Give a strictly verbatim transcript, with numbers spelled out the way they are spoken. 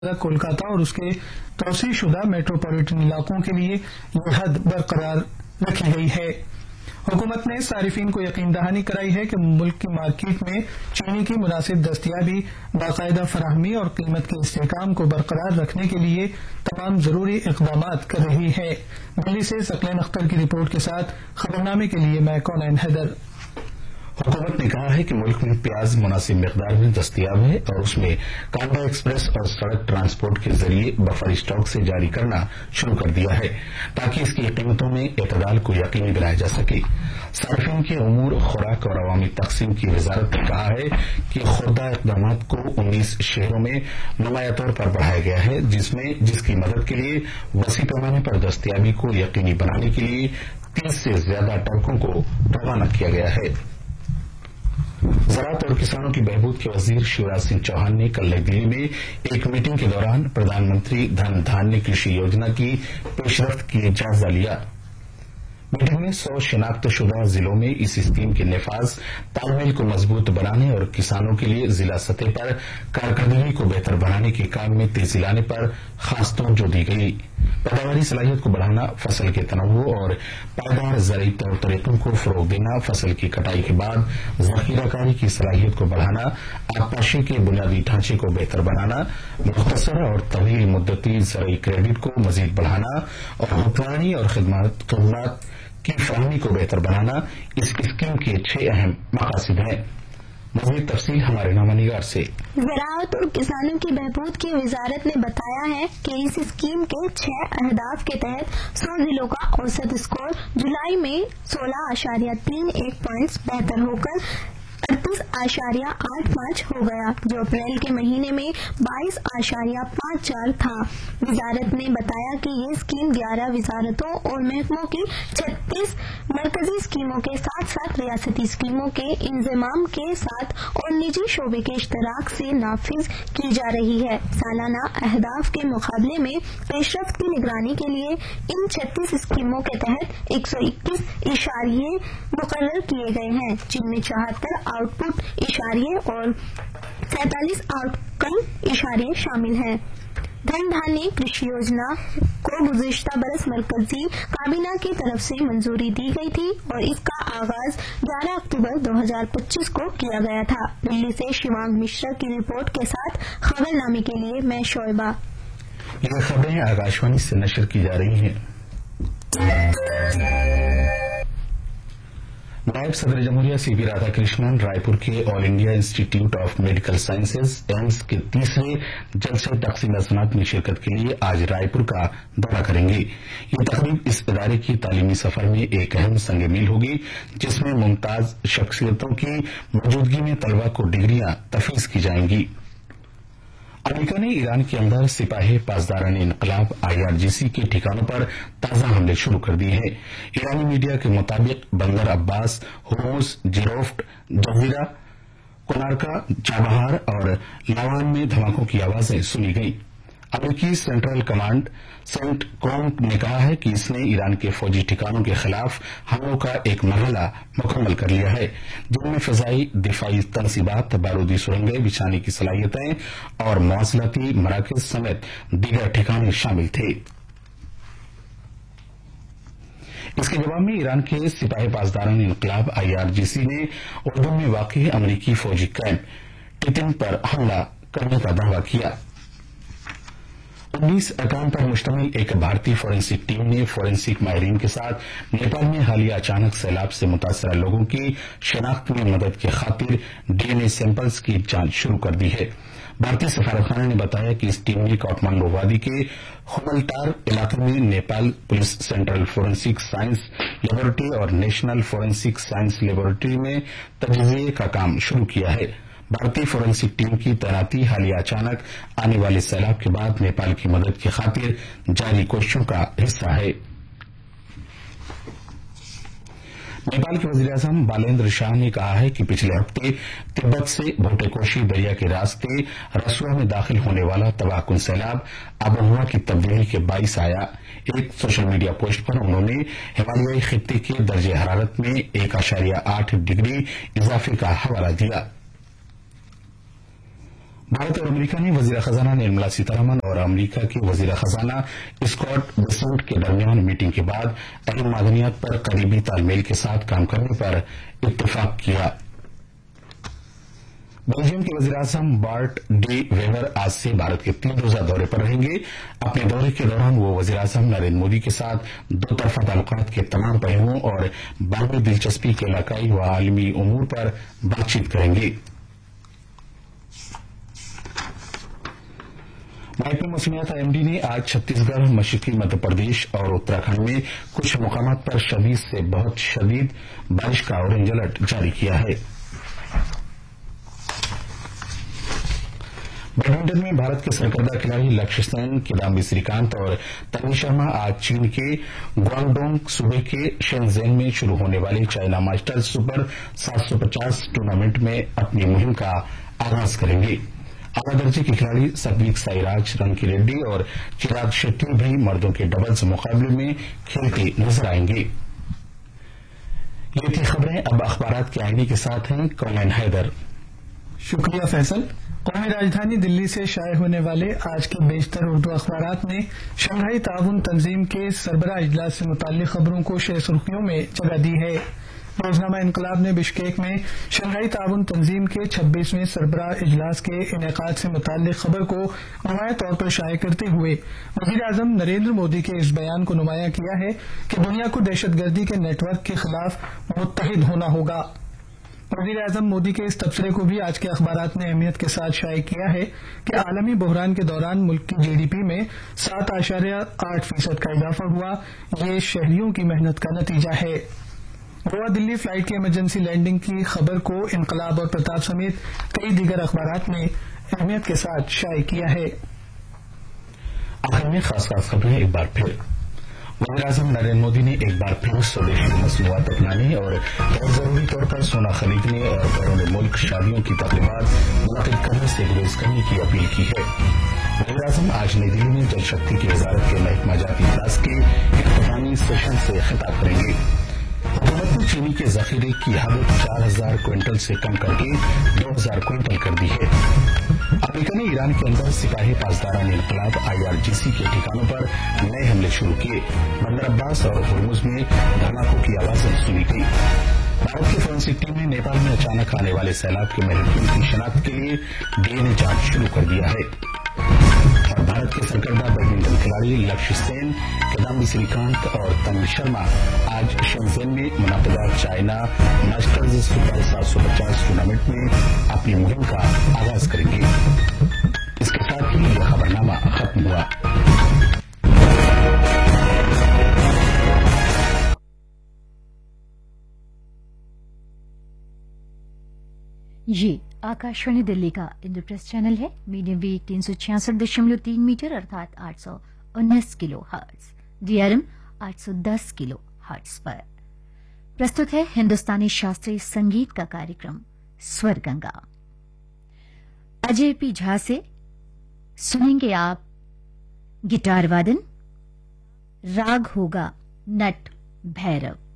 کولکاتہ اور اس کے توسیع شدہ میٹروپولیٹن علاقوں کے لیے یہ حد برقرار رکھی گئی ہے۔ حکومت نے صارفین کو یقین دہانی کرائی ہے کہ ملک کی مارکیٹ میں چینی کی مناسب دستیابی، باقاعدہ فراہمی اور قیمت کے استحکام کو برقرار رکھنے کے لیے تمام ضروری اقدامات کر رہی ہے۔ دلی سے ثقلین اختر کی رپورٹ کے ساتھ خبرنامے کے لیے میں کونین حیدر۔ حکومت نے کہا ہے کہ ملک میں پیاز مناسب مقدار میں دستیاب ہے اور اس میں کانڈا ایکسپریس اور سڑک ٹرانسپورٹ کے ذریعے بفر اسٹاک سے جاری کرنا شروع کر دیا ہے تاکہ اس کی قیمتوں میں اعتدال کو یقینی بنایا جا سکے۔ صارفین کے امور، خوراک اور عوامی تقسیم کی وزارت نے کہا ہے کہ خوردہ اقدامات کو انیس شہروں میں نمایاں طور پر بڑھایا گیا ہے جس میں جس کی مدد کے لیے وسیع پیمانے پر دستیابی کو یقینی بنانے کے لیے تیس سے زیادہ ٹرکوں کو روانہ کیا گیا ہے۔ زراعت اور کسانوں کی بہبود کے وزیر شیوراج سنگھ چوہان نے کل نئی دلی میں ایک میٹنگ کے دوران پردھان منتری دھن دھانیہ کرشی یوجنا کی پیش رفت کی جائزہ لیا۔ میٹنگ میں سو شناخت شدہ ضلعوں میں اس اسکیم کے نفاذ، تال میل کو مضبوط بنانے اور کسانوں کے لیے ضلع سطح پر کارکردگی کو بہتر بنانے کے کام میں تیزی لانے پر خاص توجہ دی گئی۔ پیداواری صلاحیت کو بڑھانا، فصل کے تنوع اور پائیدار زرعی طور طریقوں کو فروغ دینا، فصل کی کٹائی کے بعد ذخیرہ کاری کی صلاحیت کو بڑھانا، آبپاشی کے بنیادی ڈھانچے کو بہتر بنانا، مختصر اور طویل مدتی زرعی کریڈٹ کو مزید بڑھانا اور حکمرانی اور خدمات خدمات کی فراہمی کو بہتر بنانا اس اسکیم کے چھ اہم مقاصد ہیں۔ مزید تفصیل ہمارے نامہ نگار سے۔ زراعت اور کسانوں کی بہبود کی وزارت نے بتایا ہے کہ اس اسکیم کے چھ اہداف کے تحت سو ضلعوں کا اوسط اسکور جولائی میں سولہ اشاریہ تین ایک پوائنٹس بہتر ہو کر اڑتیس اشاریہ آٹھ پانچ ہو گیا، جو اپریل کے مہینے میں بائیس اشاریہ پانچ چار تھا۔ وزارت نے بتایا کہ یہ اسکیم گیارہ وزارتوں اور محکموں کی چھتیس مرکزی اسکیموں کے ساتھ ساتھ ریاستی اسکیموں کے انضمام کے ساتھ اور نجی شعبے کے اشتراک سے نافذ کی جا رہی ہے۔ سالانہ اہداف کے مقابلے میں پیش رفت کی نگرانی کے لیے ان چھتیس اسکیموں کے تحت ایک سو اکیس اشاریے مقرر کیے گئے ہیں، جن میں چوہتر آؤٹ پٹ اشاریے اور سینتالیس آؤٹ کم اشاریے شامل ہیں۔ دھن دھانیہ کرشی یوجنا کو گزشتہ برس مرکزی کابینہ کی طرف سے منظوری دی گئی تھی اور اس کا آغاز گیارہ اکتوبر دو ہزار پچیس کو کیا گیا تھا۔ دلی سے شیوانگ مشرا کی رپورٹ کے ساتھ خبر نامے کے لیے میں شعیبہ۔ یہ خبریں آکاشوانی سے نشر کی جا رہی ہیں۔ نائب صدر جمہوریہ سی پی رادھا کرشنن رائے پور کے آل انڈیا انسٹی ٹیوٹ آف میڈیکل سائنسز ایمس کے تیسرے جلسہ تقسیم اسناد میں شرکت کے لیے آج رائے پور کا دورہ کریں گے۔ یہ تقریب اس ادارے کی تعلیمی سفر میں ایک اہم سنگ میل ہوگی جس میں ممتاز شخصیتوں کی موجودگی میں طلبہ کو ڈگریاں تفویض کی جائیں گی۔ امریکہ نے ایران کے اندر سپاہی پاسداران انقلاب آئی آر جی سی کے ٹھکانوں پر تازہ حملے شروع کر دیے ہیں۔ ایرانی میڈیا کے مطابق بندر عباس، ہرمز، جیروفٹ، جزیرہ، کونارکا، چابہار اور لاوان میں دھماکوں کی آوازیں سنی گئیں۔ امریکی سینٹرل کمانڈ سینٹ کوم نے کہا ہے کہ اس نے ایران کے فوجی ٹھکانوں کے خلاف حملوں کا ایک مرحلہ مکمل کر لیا ہے، جن میں فضائی دفاعی تنصیبات، بارودی سرنگیں بچھانے کی صلاحیتیں اور مواصلاتی مراکز سمیت دیگر ٹھکانے شامل تھے۔ اس کے جواب میں ایران کے سپاہی پاسداران انقلاب آئی آر جی سی نے اردن میں واقع امریکی فوجی کیمپ ٹٹن پر حملہ کرنے کا دعویٰ کیا۔ انیس ارکان پر مشتمل ایک بھارتی فورینسک ٹیم نے فورینسک ماہرین کے ساتھ نیپال میں حالیہ اچانک سیلاب سے متاثرہ لوگوں کی شناخت میں مدد کی خاطر ڈی این اے سیمپلز کی جانچ شروع کر دی ہے۔ بھارتی سفارتخانہ نے بتایا کہ اس ٹیم نے کاٹمانڈو وادی کے خملٹار علاقے میں Nepal police, central forensic science laboratory اور نیشنل فورینسک سائنس لیبارٹری میں تجزیے کا کام شروع کیا ہے۔ بھارتی فورینسک ٹیم کی تعیناتی حالیہ اچانک آنے والے سیلاب کے بعد نیپال کی مدد کی خاطر جاری کوششوں کا حصہ ہے۔ نیپال کے وزیر اعظم بالندر شاہ نے کہا ہے کہ پچھلے ہفتے تبت سے بھوٹے کوشی دریا کے راستے رسوا میں داخل ہونے والا تباہ کن سیلاب آب و ہوا کی تبدیلی کے باعث آیا۔ ایک سوشل میڈیا پوسٹ پر انہوں نے ہمالیائی خطے کے درجہ حرارت میں ایک اشاریہ آٹھ ڈگری اضافے کا حوالہ دیا۔ भारत और अमेरिका ने वजीर खजाना निर्मला सीतारमन और अमेरिका के वजीर खजाना स्कॉट बेसेंट के दरमियान मीटिंग के बाद अहम मादनियात पर करीबी तालमेल के साथ काम करने पर इत्तेफाक किया। बेल्जियम के वजीर आजम बार्ट डी वेवर आज से भारत के तीन रोजा दौरे पर रहेंगे। अपने दौरे के दौरान वो वजीर आजम नरेंद्र मोदी के साथ दो तरफा ताल्लुकात के तमाम पहलुओं और बाहमी दिलचस्पी के इलाकाई व आलमी उमूर पर बातचीत करेंगे। महकमे मौसमियात आईएमडी ने आज छत्तीसगढ़, मशरकी मध्य प्रदेश और उत्तराखंड में कुछ मकामात पर शदीद से बहुत शदीद बारिश का ऑरेंज अलर्ट जारी किया है। बैडमिंटन में भारत के सरकर्दा खिलाड़ी लक्ष्य सेन, किदाम्बी श्रीकांत और तन्वी शर्मा आज चीन के ग्वांगडोंग सूबे के शेनजेन में शुरू होने वाले चाइना मास्टर्स सुपर सात सौ पचास टूर्नामेंट में अपनी मुहिम का आगाज करेंगे। आला दर्जे के खिलाड़ी सात्विक साईराज, रंकी रेड्डी और चिराग शेट्टी भी मर्दों के डबल्स मुकाबले में खेलते नजर आएंगे। ये थी खबरें। अब अखबारात के आईने के साथ हैं कौनैन हैदर। शुक्रिया फैसल। कौमी राजधानी दिल्ली से शाये होने वाले आज के बेशतर उर्दू अखबारात ने शंघाई ताउन तंजीम के सरबराह इजलास से मुताल्लिक खबरों को शेर सुर्खियों में जगह दी है। रोजनामा इनकलाब ने बिश्केक में शंघाई ताउन तंजीम के छब्बीसवें सरबराह इजलास के इनेकाद से मुताल्लिक खबर को नुमाया तौर पर शाये करते हुए वजीर आजम नरेंद्र मोदी के इस बयान को नुमाया किया है कि दुनिया को दहशतगर्दी के नेटवर्क के खिलाफ मुत्तहिद होना होगा। वजीर आजम मोदी के इस तबसरे को भी आज के अखबारात ने अहमियत के साथ शाये किया है कि आलमी बहरान के दौरान मुल्क की जीडीपी में सात आशार्य आठ फीसद का इजाफा हुआ। ये शहरियों की मेहनत का नतीजा है। गोवा दिल्ली फ्लाइट की इमरजेंसी लैंडिंग की खबर को इनकलाब और प्रताप समेत कई दीगर अखबारात ने अहमियत के साथ शाये किया है। आखिर में खास खास खबरें एक बार फिर। वज़ीर आज़म नरेंद्र मोदी ने एक बार फिर स्वदेशी मसनूआत अपनाने और गैर जरूरी तौर पर सोना खरीदने और बैरून मुल्क शादियों की तकरीबात मुनक़िद करने से गुरेज करने की अपील की है। वज़ीर आज़म आज नई दिल्ली में जल शक्ति की वजारत के महकमा जाती इजलास के इख्तितामी सेशन से खिताब करेंगे। हुकूमत ने चीनी के जखीरे की हद चार हजार क्विंटल से कम करके दो हजार क्विंटल कर दी है। अमेरिका ने ईरान के अंदर सिपाही पासदारान इनकलाब आईआरजीसी के ठिकानों पर नए हमले शुरू किए। बंदर अब्बास और हुर्मुज में धमाकों की आवाजें सुनी गई। भारत की फोरेंसिक टीम ने नेपाल में अचानक आने वाले सैलाब के महलूकीन की शनाख्त के लिए डीएनए जांच शुरू कर दिया है। और भारत के सरकर्दा बैडमिंटन खिलाड़ी लक्ष्य सेन, किदाम्बी श्रीकांत और तन्वी शर्मा आज शेनजेन में मुनाकिदा चाइना मास्टर्स सुपर सात सौ पचास टूर्नामेंट में अपनी मुहिम का आगाज करेंगे। इसके साथ ही यह खबरनामा खत्म हुआ। ये आकाशवाणी दिल्ली का इंद्रप्रस्थ चैनल है। मीडियम वेव तीन सौ छियासठ दशमलव तीन मीटर अर्थात आठ सौ उन्नीस किलो हर्ट्ज, डीआरएम आठ सौ दस किलो हर्ट्ज पर प्रस्तुत है हिंदुस्तानी शास्त्रीय संगीत का कार्यक्रम स्वर गंगा। अजय पी झा से सुनेंगे आप गिटार वादन। राग होगा नट भैरव।